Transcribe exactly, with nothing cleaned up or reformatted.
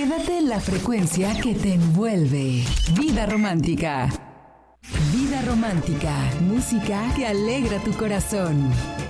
Quédate en la frecuencia que te envuelve. Vida romántica. Vida romántica. Música que alegra tu corazón.